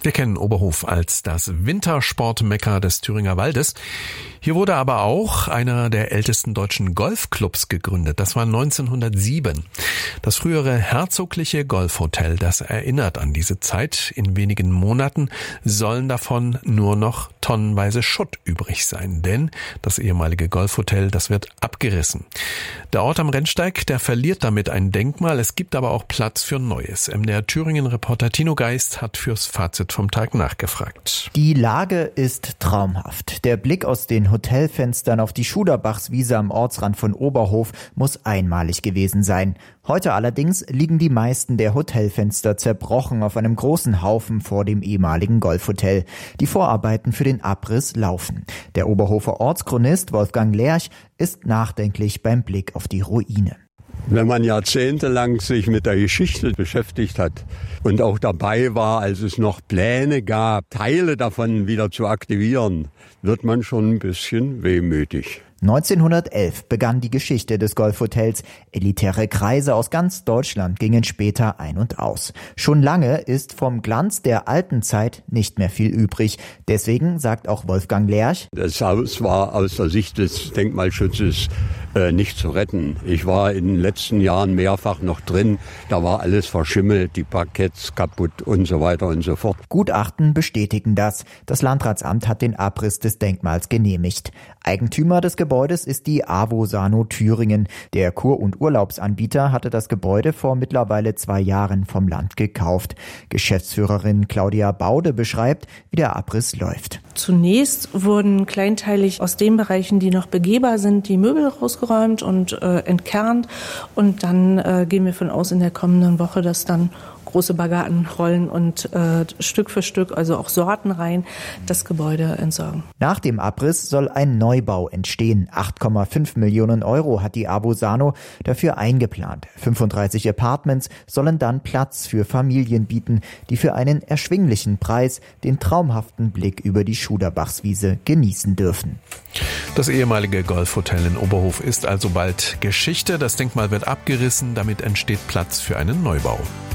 Wir kennen Oberhof als das Wintersportmekka des Thüringer Waldes. Hier wurde aber auch einer der ältesten deutschen Golfclubs gegründet. Das war 1907. Das frühere Herzogliche Golfhotel, das erinnert an diese Zeit. In wenigen Monaten sollen davon nur noch tonnenweise Schutt übrig sein, denn das ehemalige Golfhotel, das wird abgerissen. Der Ort am Rennsteig, der verliert damit ein Denkmal. Es gibt aber auch Platz für Neues. MDR Thüringen-Reporter Tino Geist hat fürs Fazit vom Tag nachgefragt. Die Lage ist traumhaft. Der Blick aus den Hotelfenstern auf die Schuderbachswiese am Ortsrand von Oberhof muss einmalig gewesen sein. Heute allerdings liegen die meisten der Hotelfenster zerbrochen auf einem großen Haufen vor dem ehemaligen Golfhotel. Die Vorarbeiten für den Abriss laufen. Der Oberhofer Ortschronist Wolfgang Lerch ist nachdenklich beim Blick auf die Ruine. Wenn man jahrzehntelang sich mit der Geschichte beschäftigt hat und auch dabei war, als es noch Pläne gab, Teile davon wieder zu aktivieren, wird man schon ein bisschen wehmütig. 1911 begann die Geschichte des Golfhotels. Elitäre Kreise aus ganz Deutschland gingen später ein und aus. Schon lange ist vom Glanz der alten Zeit nicht mehr viel übrig. Deswegen sagt auch Wolfgang Lerch: Das Haus war aus der Sicht des Denkmalschutzes nicht zu retten. Ich war in den letzten Jahren mehrfach noch drin. Da war alles verschimmelt, die Parketts kaputt und so weiter und so fort. Gutachten bestätigen das. Das Landratsamt hat den Abriss des Denkmals genehmigt. Eigentümer des Gebäudes ist die AWO Sano Thüringen. Der Kur- und Urlaubsanbieter hatte das Gebäude vor mittlerweile 2 Jahren vom Land gekauft. Geschäftsführerin Claudia Baude beschreibt, wie der Abriss läuft. Zunächst wurden kleinteilig aus den Bereichen, die noch begehbar sind, die Möbel rausgeräumt und entkernt. Und dann gehen wir von aus in der kommenden Woche, dass dann große Baggagen rollen und Stück für Stück, also auch sortenrein, das Gebäude entsorgen. Nach dem Abriss soll ein Neubau entstehen. 8,5 Millionen Euro hat die AWO Sano dafür eingeplant. 35 Apartments sollen dann Platz für Familien bieten, die für einen erschwinglichen Preis den traumhaften Blick über die Schuderbachswiese genießen dürfen. Das ehemalige Golfhotel in Oberhof ist also bald Geschichte. Das Denkmal wird abgerissen, damit entsteht Platz für einen Neubau.